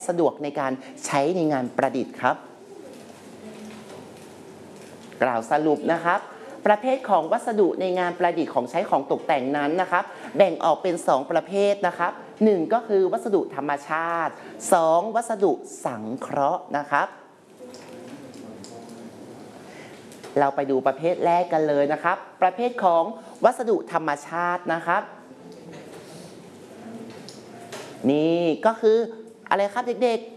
สะดวกในการใช้ในงานประดิษฐ์ครับกล่าวสรุปนะครับประเภทของวัสดุในงานประดิษฐ์ของใช้ของตกแต่งนั้นนะครับแบ่งออกเป็น2ประเภทนะครับ1ก็คือวัสดุธรรมชาติ2วัสดุสังเคราะห์นะครับเราไปดูประเภทแรกกันเลยนะครับประเภทของวัสดุธรรมชาตินะครับนี่ก็คืออะไรครับเด็กๆ